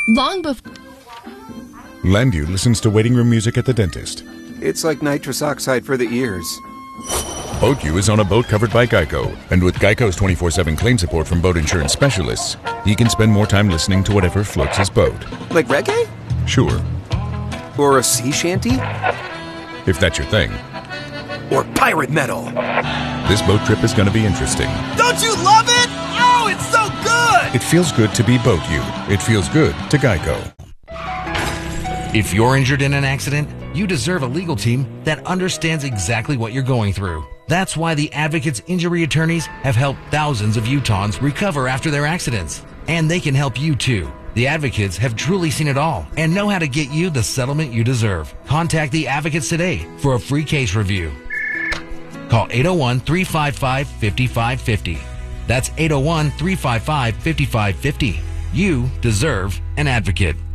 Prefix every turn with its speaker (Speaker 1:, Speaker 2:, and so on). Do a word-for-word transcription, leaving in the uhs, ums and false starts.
Speaker 1: Long before...
Speaker 2: Landu listens to waiting room music at the dentist.
Speaker 3: It's like nitrous oxide for the ears.
Speaker 2: BoatU is on a boat covered by Geico, and with Geico's twenty-four seven claim support from boat insurance specialists, he can spend more time listening to whatever floats his boat.
Speaker 3: Like reggae?
Speaker 2: Sure.
Speaker 3: Or a sea shanty?
Speaker 2: If that's your thing.
Speaker 3: Or pirate metal?
Speaker 2: This boat trip is going to be interesting.
Speaker 4: Don't you love it? Oh, it's so good!
Speaker 2: It feels good to be BoatU. It feels good to Geico.
Speaker 5: If you're injured in an accident, you deserve a legal team that understands exactly what you're going through. That's why the Advocates Injury Attorneys have helped thousands of Utahns recover after their accidents. And they can help you too. The Advocates have truly seen it all and know how to get you the settlement you deserve. Contact the Advocates today for a free case review. Call eight oh one, three five five, five five five oh. That's eight oh one, three five five, five five five oh. You deserve an advocate.